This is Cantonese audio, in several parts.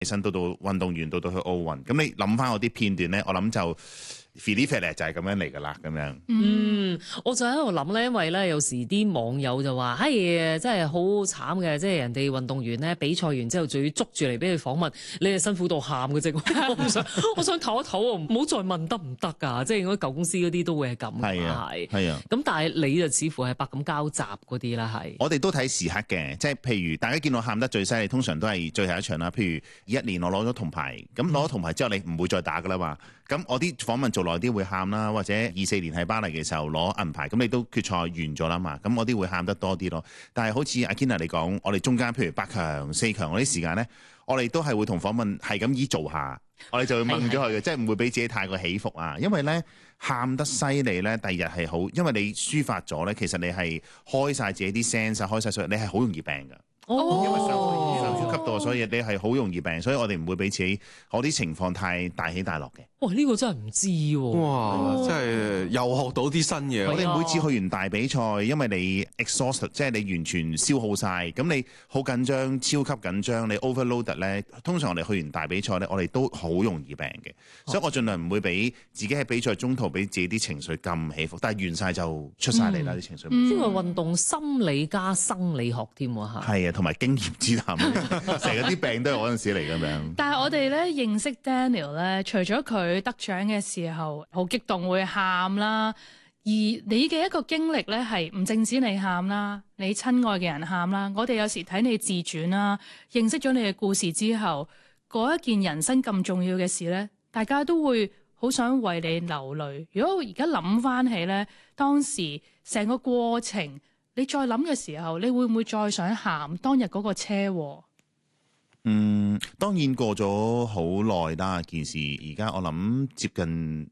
起身到運動員到去奧運，咁你諗翻我啲片段咧，我諗就 Philip 就係咁樣嚟㗎啦，咁樣。 我就喺度諗咧，因為咧有時啲網友就話：真係好慘嘅，即係人哋運動員咧比賽完之後，仲要捉住嚟俾佢訪問，你係辛苦到喊嘅啫。我想唞一唞喎，唔好再問得唔得㗎？即係嗰啲舊公司嗰啲都會係咁。係啊。咁但係你就似乎係百感交集嗰啲啦，係。 我哋都睇時刻嘅，即係譬如大家見我喊得最犀利，通常都係最後一場啦。譬如21年我攞咗銅牌，咁攞咗銅牌之後你唔會再打㗎啦嘛。咁我啲訪問做耐啲會喊啦，或者24年喺巴黎嘅時候攞銀牌，咁你都決賽完咗啦嘛，咁我啲會喊得多啲咯。但係好似阿 Kina 嚟講，我哋中間譬如8強、4強嗰啲時間咧，我哋都係會同訪問係咁依做下，我哋就會問咗佢嘅，即係唔會俾自己太過起伏啊。因為咧喊得犀利咧，第二日係好，因為你抒發咗咧，其實你係開晒自己啲聲曬，開晒所有，你係好容易病㗎。因為上呼吸道，所以你係好容易病，所以我哋唔會俾自己嗰啲情況太大起大落嘅。 哇！呢個真係唔知喎。 哇！真係又學到啲新嘢。 我哋每次去完大比賽，因為你 exhausted， 即係你完全消耗晒，咁你好緊張，超級緊張，你 overloaded 咧。通常我哋去完大比賽咧，我哋都好容易病嘅，所以我盡量唔會俾自己喺比賽中途俾自己啲情緒咁起伏，但係完晒就出晒嚟啦啲情緒。 因為運動心理加生理學添喎嚇。 係啊，同埋經驗之談，成日啲病都係嗰陣時嚟咁樣。 但係我哋咧認識 Daniel 咧，除咗佢得獎嘅時候好激動會喊啦，而你嘅一個經歷咧係唔淨止你喊啦，你親愛嘅人喊啦。我哋有時睇你自傳啦，認識咗你嘅故事之後，嗰一件人生咁重要嘅事咧，大家都會好想為你流淚。如果而家諗翻起咧，當時成個過程，你再諗嘅時候，你會唔會再想喊當日嗰個車禍？ 當然過咗好耐啦件事，而家我諗接近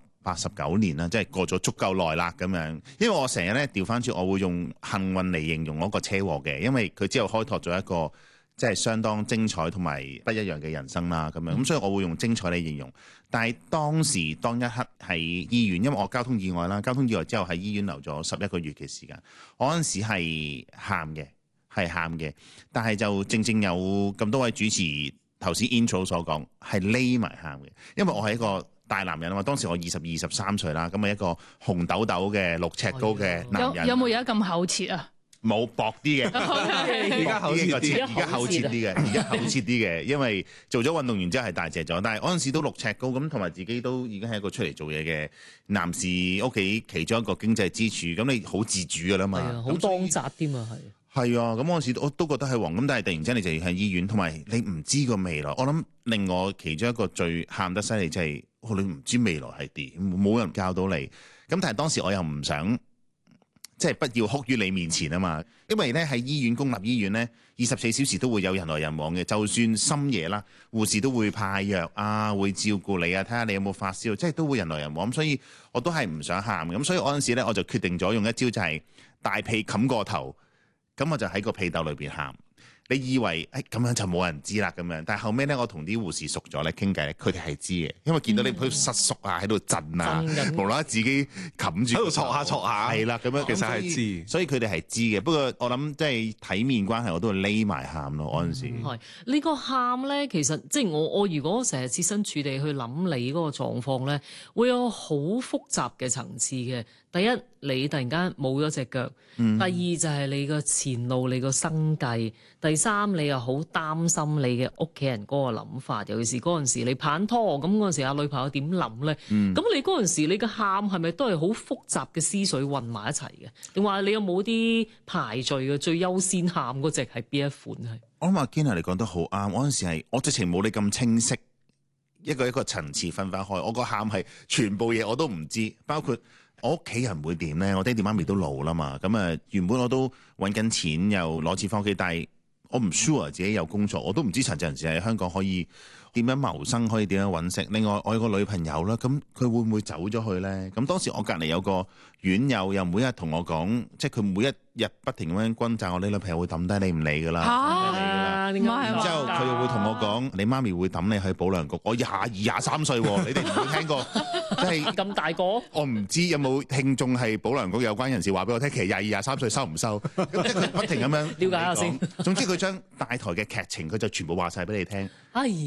18、19年啦，即係過咗足夠耐啦咁樣。因為我成日咧調翻轉，我會用幸運嚟形容嗰個車禍嘅，因為佢之後開拓咗一個即係相當精彩同埋不一樣嘅人生啦咁樣。咁所以我會用精彩嚟形容。但係當一刻喺醫院，因為我交通意外啦，交通意外之後喺醫院留咗11個月嘅時間，我嗰陣時係喊嘅，但係就正有咁多位主持頭先 intro 所講係匿埋喊嘅，因為我係一個大男人啊嘛，當時我22、23歲啦，咁啊一個紅豆豆嘅6尺高嘅男人， 有冇而家咁厚切啊？ 冇薄啲嘅，而家厚切啲嘅，因為做咗運動員之後係大隻咗，但係嗰陣時都6尺高咁，同埋自己都已經係一個出嚟做嘢嘅男士，屋企其中一個經濟支柱，咁你好自主㗎啦嘛， 好當責添啊， 係啊，咁嗰陣時我都覺得係黃，咁但係突然之間你就要喺醫院，同埋你唔知個未來。我諗令我其中一個最喊得犀利就係，你唔知未來係點，冇人教到你。咁但係當時我又唔想，即係不要哭於你面前啊嘛。因為咧喺醫院，公立醫院咧24小時都會有人來人往嘅，就算深夜啦，護士都會派藥啊，會照顧你啊，睇下你有冇發燒，即係都會人來人往。咁所以我都係唔想喊。咁所以嗰陣時咧我就決定咗用一招，就係大被冚過頭。咁我就喺個被竇裏邊喊，你以為咁樣就冇人知啦咁樣，但係後尾咧，我同啲護士熟咗咧傾偈咧，佢哋係知嘅，因為見到你佢失縮啊，喺度震啊，無啦啦自己冚住喺度戳下，係啦咁樣，其實係知，所以佢哋係知嘅。不過我諗即係體面關係，我都會匿埋喊咯嗰陣時。 係呢個喊咧，其實即係我如果成日設身處地去諗你嗰個狀況咧，會有好複雜嘅層次嘅。第一，你突然間冇咗隻腳；第二就係你個前路、你個生計；第三，你又好擔心你嘅屋企人嗰個諗法。尤其是嗰陣時你拍拖，咁嗰陣時阿女朋友點諗咧？咁你嗰陣時你嘅喊係咪都係好複雜嘅思緒混埋一齊嘅？定話你有冇啲排序嘅最優先喊嗰隻係邊一款係？ 我諗阿 Gina 你講得好啱，嗰陣時係我直情冇你咁清晰，一個層次分開。我個喊係全部嘢我都唔知，包括我屋企人會點咧？我爹哋媽咪都老啦嘛，咁啊原本我都揾緊錢又攞錢返屋企，但係我唔 sure 自己有工作，我都唔知殘疾人士喺香港可以點樣謀生，可以點樣揾食。另外我有個女朋友啦，咁佢會唔會走咗去咧？咁當時我隔離有個院友又每日同我講，即係佢每一日不停咁樣轟炸我，你女朋友會抌低你唔理㗎啦。 嘛？點解唔係然之後佢又會同我啊講：你媽咪會抌你去保良局。我22、23歲喎，你哋唔會聽過？即係咁大個？ 我唔知有冇聽眾係保良局有關人士話俾我聽，其實22、23歲收唔收？咁即係佢不停咁樣了解下先。 總之佢將大台嘅劇情佢就全部話晒俾你聽。 哎